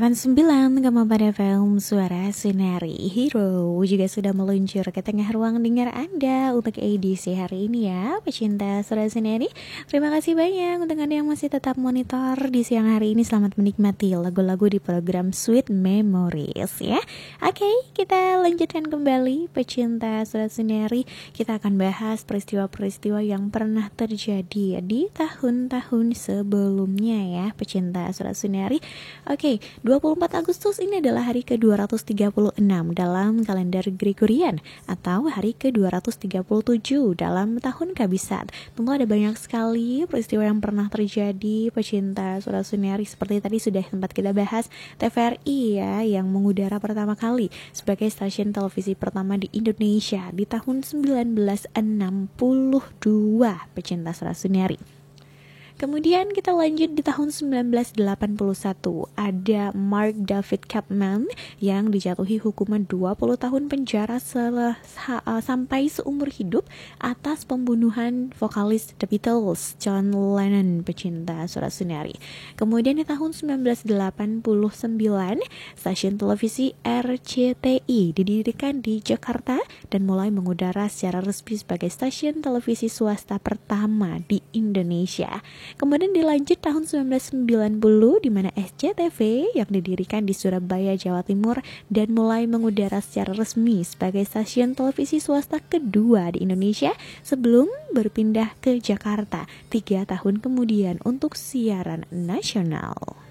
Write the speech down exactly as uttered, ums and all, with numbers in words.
Sembilan koma empat F M Suara Sinari Hero juga sudah meluncur ke tengah ruang dengar Anda untuk edisi hari ini ya, pecinta Suara Sinari. Terima kasih banyak untuk Anda yang masih tetap monitor di siang hari ini. Selamat menikmati lagu-lagu di program Sweet Memories ya. Oke, kita lanjutkan kembali pecinta Suara Sinari. Kita akan bahas peristiwa-peristiwa yang pernah terjadi di tahun-tahun sebelumnya ya, pecinta Suara Sinari. Oke, dua puluh empat Agustus ini adalah hari ke dua ratus tiga puluh enam dalam kalender Gregorian atau hari ke dua ratus tiga puluh tujuh dalam tahun Kabisat. Tentu ada banyak sekali peristiwa yang pernah terjadi pecinta Suara Sinari. Seperti tadi sudah sempat kita bahas T V R I ya, yang mengudara pertama kali sebagai stasiun televisi pertama di Indonesia di tahun sembilan belas enam puluh dua, pecinta Suara Sinari. Kemudian kita lanjut di tahun sembilan belas delapan puluh satu, ada Mark David Chapman yang dijatuhi hukuman dua puluh tahun penjara setelah, uh, sampai seumur hidup atas pembunuhan vokalis The Beatles John Lennon, pecinta Suara Sinari. Kemudian di tahun sembilan belas delapan puluh sembilan, stasiun televisi R C T I didirikan di Jakarta dan mulai mengudara secara resmi sebagai stasiun televisi swasta pertama di Indonesia. Kemudian dilanjut tahun sembilan belas sembilan puluh di mana S C T V yang didirikan di Surabaya, Jawa Timur dan mulai mengudara secara resmi sebagai stasiun televisi swasta kedua di Indonesia sebelum berpindah ke Jakarta tiga tahun kemudian untuk siaran nasional.